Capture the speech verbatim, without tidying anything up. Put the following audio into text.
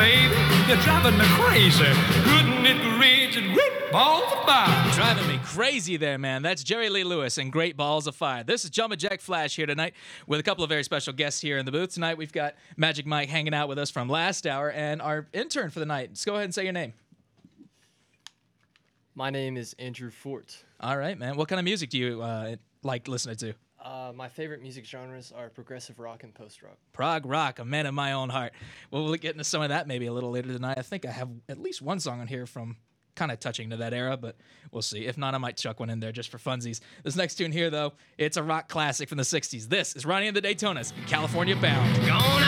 baby, you're driving me crazy. Couldn't it reach and great balls of fire? Driving me crazy there, man. That's Jerry Lee Lewis and Great Balls of Fire. This is Jumpin' Jack Flash here tonight with a couple of very special guests here in the booth. Tonight we've got Magic Mike hanging out with us from last hour and our intern for the night. Just go ahead and say your name. My name is Andrew Fort. All right, man. What kind of music do you uh, like listening to? Uh, my favorite music genres are progressive rock and post-rock. Prog rock, a man of my own heart. Well, we'll get into some of that maybe a little later tonight. I think I have at least one song on here from kind of touching to that era, but we'll see. If not, I might chuck one in there just for funsies. This next tune here, though, it's a rock classic from the sixties. This is Ronnie and the Daytonas, California Bound. Gone